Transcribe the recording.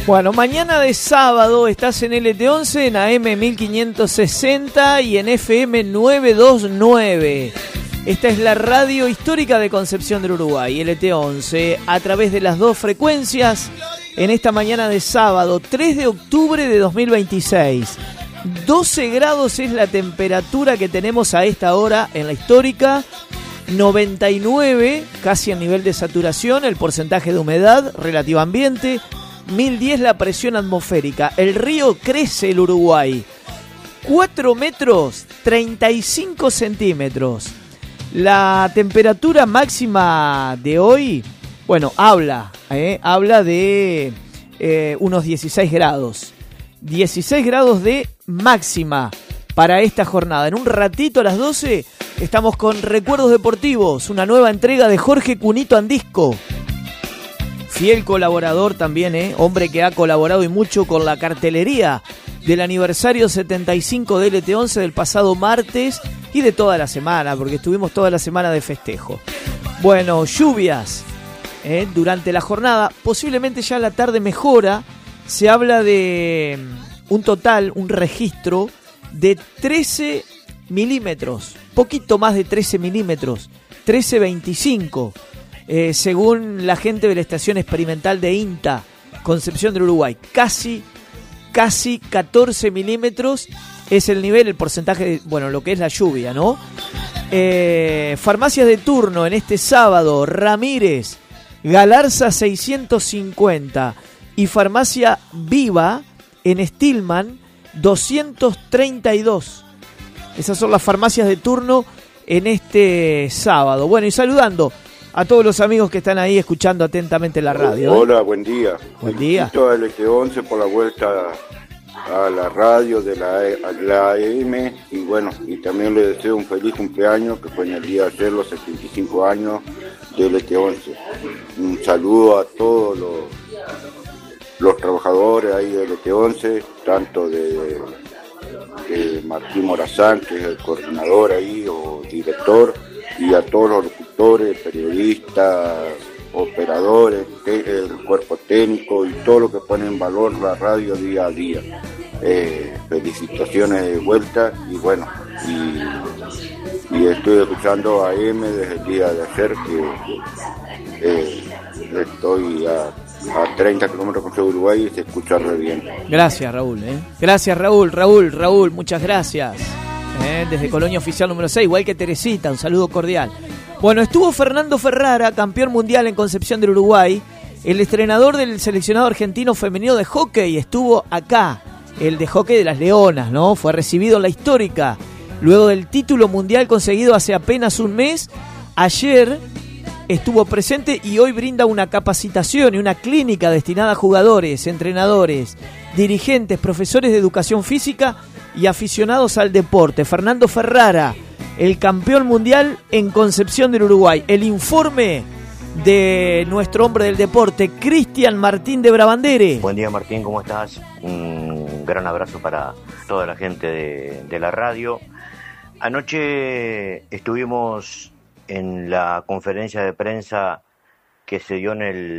Bueno, mañana de sábado estás en LT11, en AM 1560 y en FM 929. Esta es la radio histórica de Concepción del Uruguay, LT11, a través de las dos frecuencias en esta mañana de sábado, 3 de octubre de 2026. 12 grados es la temperatura que tenemos a esta hora en la histórica, 99, casi a nivel de saturación, el porcentaje de humedad relativa ambiente, 1010 la presión atmosférica. El río crece, el Uruguay, 4 metros 35 centímetros. La temperatura máxima de hoy, bueno, habla de unos 16 grados. 16 grados de máxima para esta jornada. En un ratito a las 12 estamos con Recuerdos Deportivos, una nueva entrega de Jorge Cunito Andisco. Fiel colaborador también, hombre que ha colaborado y mucho con la cartelería del aniversario 75 de LT11 del pasado martes y de toda la semana, porque estuvimos toda la semana de festejo. Bueno, lluvias durante la jornada, posiblemente ya a la tarde mejora. Se habla de un registro de 13 milímetros, poquito más de 13 milímetros, 13.25. Según la gente de la estación experimental de INTA, Concepción del Uruguay, casi 14 milímetros es el nivel, el porcentaje de, bueno, lo que es la lluvia, ¿no? Farmacias de turno en este sábado: Ramírez, Galarza 650 y Farmacia Viva en Stillman 232. Esas son las farmacias de turno en este sábado. Bueno, y saludando a todos los amigos que están ahí escuchando atentamente la radio. Hola, buen día. Buen día. Felicito a LT11 por la vuelta a la radio de la AM y bueno, y también le deseo un feliz cumpleaños, que fue en el día de ayer, los 75 años de LT11. Un saludo a todos los trabajadores ahí de LT11, tanto de Martín Morazán, que es el coordinador ahí o director, y a todos los locutores, periodistas, operadores, el cuerpo técnico y todo lo que pone en valor la radio día a día. Felicitaciones de vuelta y bueno, y estoy escuchando a AM desde el día de ayer, que estoy a 30 kilómetros de Uruguay y se escucha re bien. Gracias, Raúl. Gracias, Raúl, muchas gracias. Desde Colonia Oficial número 6, igual que Teresita, un saludo cordial. Bueno, estuvo Fernando Ferrara, campeón mundial en Concepción del Uruguay, el entrenador del seleccionado argentino femenino de hockey, estuvo acá, el de hockey de las Leonas, ¿no? Fue recibido en la histórica, luego del título mundial conseguido hace apenas un mes. Ayer estuvo presente y hoy brinda una capacitación y una clínica destinada a jugadores, entrenadores, dirigentes, profesores de educación física y aficionados al deporte. Fernando Ferrara, el campeón mundial en Concepción del Uruguay. El informe de nuestro hombre del deporte, Cristian Martín de Brabandere. Buen día, Martín, ¿cómo estás? Un gran abrazo para toda la gente de la radio. Anoche estuvimos en la conferencia de prensa que se dio en el